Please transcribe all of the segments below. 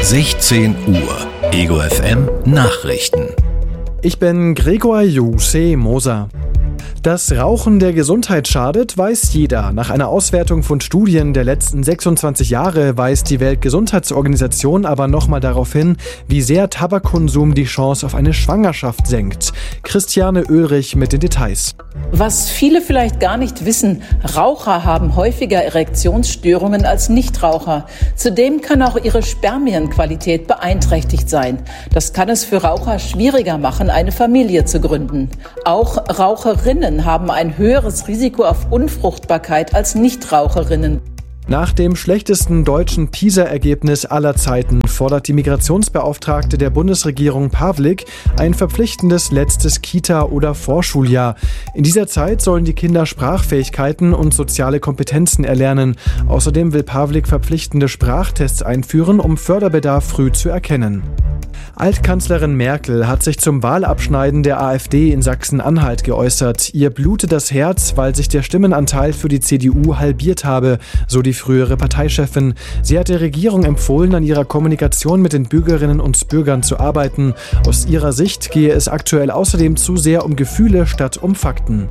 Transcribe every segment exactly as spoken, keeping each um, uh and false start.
sechzehn Uhr. Ego F M Nachrichten. Ich bin Gregor Juseh Moser. Dass Rauchen der Gesundheit schadet, weiß jeder. Nach einer Auswertung von Studien der letzten sechsundzwanzig Jahre weist die Weltgesundheitsorganisation aber nochmal darauf hin, wie sehr Tabakkonsum die Chance auf eine Schwangerschaft senkt. Christiane Oehrich mit den Details. Was viele vielleicht gar nicht wissen, Raucher haben häufiger Erektionsstörungen als Nichtraucher. Zudem kann auch ihre Spermienqualität beeinträchtigt sein. Das kann es für Raucher schwieriger machen, eine Familie zu gründen. Auch Raucherinnen haben ein höheres Risiko auf Unfruchtbarkeit als Nichtraucherinnen. Nach dem schlechtesten deutschen PISA-Ergebnis aller Zeiten fordert die Migrationsbeauftragte der Bundesregierung Pawlik ein verpflichtendes letztes Kita- oder Vorschuljahr. In dieser Zeit sollen die Kinder Sprachfähigkeiten und soziale Kompetenzen erlernen. Außerdem will Pawlik verpflichtende Sprachtests einführen, um Förderbedarf früh zu erkennen. Altkanzlerin Merkel hat sich zum Wahlabschneiden der AfD in Sachsen-Anhalt geäußert. Ihr blute das Herz, weil sich der Stimmenanteil für die C D U halbiert habe, so die frühere Parteichefin. Sie hat der Regierung empfohlen, an ihrer Kommunikation mit den Bürgerinnen und Bürgern zu arbeiten. Aus ihrer Sicht gehe es aktuell außerdem zu sehr um Gefühle statt um Fakten.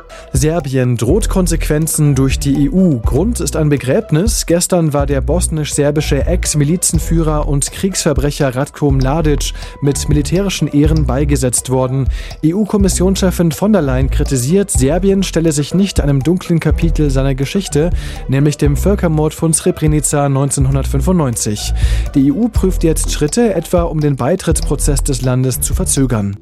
Serbien droht Konsequenzen durch die E U. Grund ist ein Begräbnis. Gestern war der bosnisch-serbische Ex-Milizenführer und Kriegsverbrecher Ratko Mladic mit militärischen Ehren beigesetzt worden. E U-Kommissionschefin von der Leyen kritisiert, Serbien stelle sich nicht einem dunklen Kapitel seiner Geschichte, nämlich dem Völkermord von Srebrenica neunzehnhundertfünfundneunzig. Die E U prüft jetzt Schritte, etwa um den Beitrittsprozess des Landes zu verzögern.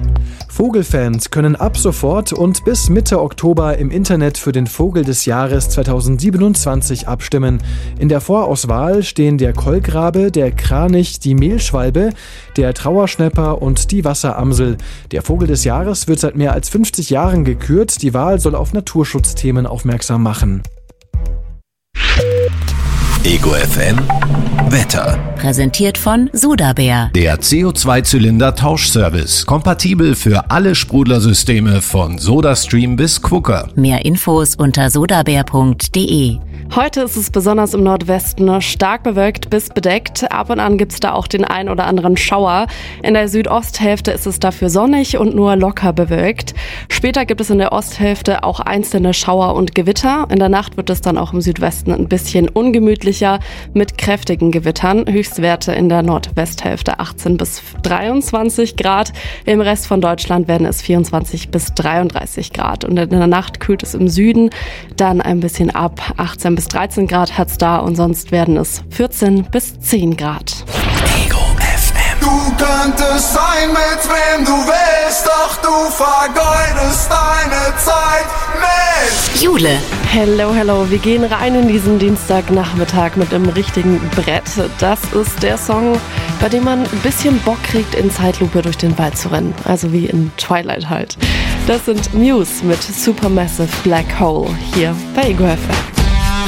Vogelfans können ab sofort und bis Mitte Oktober im Internet für den Vogel des Jahres zweitausendsiebenundzwanzig abstimmen. In der Vorauswahl stehen der Kolkrabe, der Kranich, die Mehlschwalbe, der Trauerschnäpper und die Wasseramsel. Der Vogel des Jahres wird seit mehr als fünfzig Jahren gekürt. Die Wahl soll auf Naturschutzthemen aufmerksam machen. Ego F M Wetter. Präsentiert von Sodabär. Der C O zwei Zylinder Tauschservice. Kompatibel für alle Sprudlersysteme von SodaStream bis Quooker. Mehr Infos unter sodabär punkt de. Heute ist es besonders im Nordwesten stark bewölkt bis bedeckt. Ab und an gibt es da auch den ein oder anderen Schauer. In der Südosthälfte ist es dafür sonnig und nur locker bewölkt. Später gibt es in der Osthälfte auch einzelne Schauer und Gewitter. In der Nacht wird es dann auch im Südwesten ein bisschen ungemütlicher mit kräftigen Gewittern. Höchstwerte in der Nordwesthälfte achtzehn bis dreiundzwanzig Grad. Im Rest von Deutschland werden es vierundzwanzig bis dreiunddreißig Grad. Und in der Nacht kühlt es im Süden dann ein bisschen ab. achtzehn bis dreizehn Grad hat's da und sonst werden es vierzehn bis zehn Grad. Ego F M. Du könntest sein, mit wem du willst, doch du vergeudest deine Zeit mit Jule. Hello, hello. Wir gehen rein in diesen Dienstagnachmittag mit einem richtigen Brett. Das ist der Song, bei dem man ein bisschen Bock kriegt, in Zeitlupe durch den Wald zu rennen. Also wie in Twilight halt. Das sind Muse mit Supermassive Black Hole hier bei Ego F M.